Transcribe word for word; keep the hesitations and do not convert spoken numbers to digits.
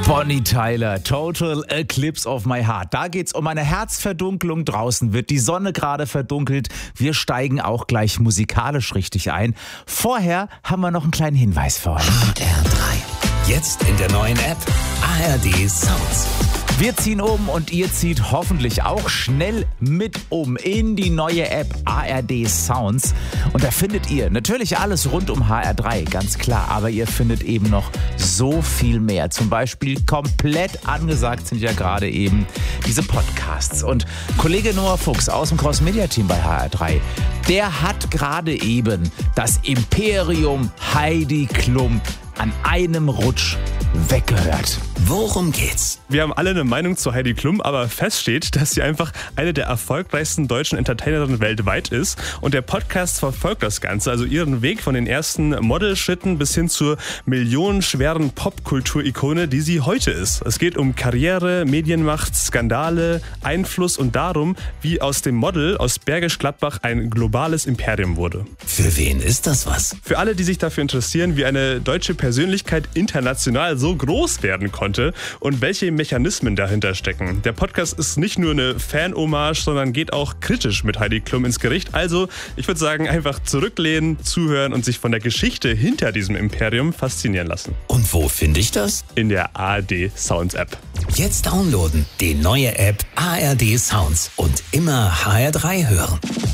Bonnie Tyler, Total Eclipse of My Heart. Da geht's um eine Herzverdunkelung. Draußen wird die Sonne gerade verdunkelt. Wir steigen auch gleich musikalisch richtig ein. Vorher haben wir noch einen kleinen Hinweis für euch. H R drei. Jetzt in der neuen App A R D Sounds. Wir ziehen um und ihr zieht hoffentlich auch schnell mit um in die neue App A R D Sounds. Und da findet ihr natürlich alles rund um H R drei, ganz klar. Aber ihr findet eben noch so viel mehr. Zum Beispiel komplett angesagt sind ja gerade eben diese Podcasts. Und Kollege Noah Fuchs aus dem Cross-Media-Team bei H R drei, der hat gerade eben das Imperium Heidi Klum an einem Rutsch weggehört. Worum geht's? Wir haben alle eine Meinung zu Heidi Klum, aber fest steht, dass sie einfach eine der erfolgreichsten deutschen Entertainerinnen weltweit ist. Und der Podcast verfolgt das Ganze, also ihren Weg von den ersten Modelschritten bis hin zur millionenschweren Popkultur-Ikone, die sie heute ist. Es geht um Karriere, Medienmacht, Skandale, Einfluss und darum, wie aus dem Model aus Bergisch Gladbach ein globales Imperium wurde. Für wen ist das was? Für alle, die sich dafür interessieren, wie eine deutsche Persönlichkeit international so groß werden konnte und welche Mechanismen dahinter stecken. Der Podcast ist nicht nur eine Fan-Hommage, sondern geht auch kritisch mit Heidi Klum ins Gericht. Also, ich würde sagen, einfach zurücklehnen, zuhören und sich von der Geschichte hinter diesem Imperium faszinieren lassen. Und wo finde ich das? In der A R D Sounds App. Jetzt downloaden, die neue App A R D Sounds und immer H R drei hören.